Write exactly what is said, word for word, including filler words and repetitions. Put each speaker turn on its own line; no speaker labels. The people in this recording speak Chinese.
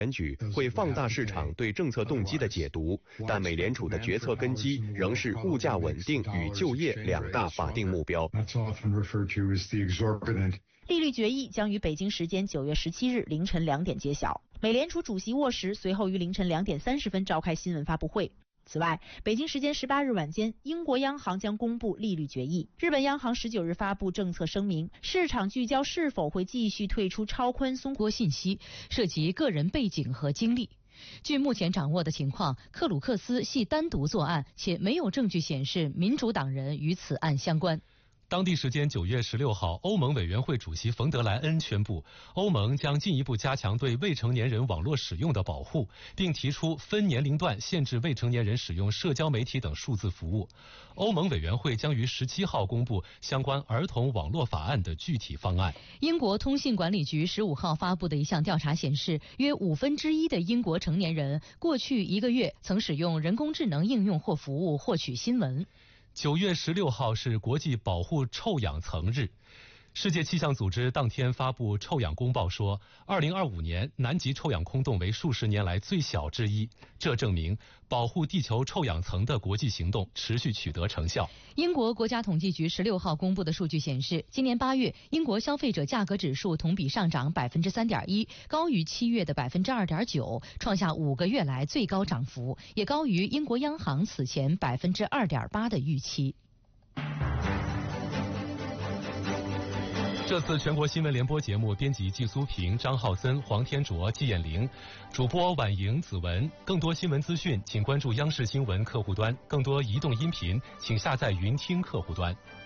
选举会放大市场对政策动机的解读，但美联储的决策根基仍是物价稳定与就业两大法定目标。
利率决议将于北京时间九月十七日凌晨两点揭晓。美联储主席沃什随后于凌晨两点三十分召开新闻发布会。此外，北京时间十八日晚间，英国央行将公布利率决议。日本央行十九日发布政策声明，市场聚焦是否会继续退出超宽松国信息，涉及个人背景和经历。据目前掌握的情况，克鲁克斯系单独作案，且没有证据显示民主党人与此案相关。
当地时间九月十六号，欧盟委员会主席冯德莱恩宣布，欧盟将进一步加强对未成年人网络使用的保护，并提出分年龄段限制未成年人使用社交媒体等数字服务。欧盟委员会将于十七号公布相关儿童网络法案的具体方案。
英国通信管理局十五号发布的一项调查显示，约五分之一的英国成年人过去一个月曾使用人工智能应用或服务获取新闻。
九月十六号是国际保护臭氧层日。世界气象组织当天发布臭氧公报说，二零二五年南极臭氧空洞为数十年来最小之一，这证明保护地球臭氧层的国际行动持续取得成效。
英国国家统计局十六号公布的数据显示，今年八月英国消费者价格指数同比上涨百分之三点一，高于七月的百分之二点九，创下五个月来最高涨幅，也高于英国央行此前百分之二点八的预期。
这次全国新闻联播节目编辑季苏平、张浩森、黄天卓、季艳玲，主播婉莹、子文。更多新闻资讯，请关注央视新闻客户端；更多移动音频，请下载云听客户端。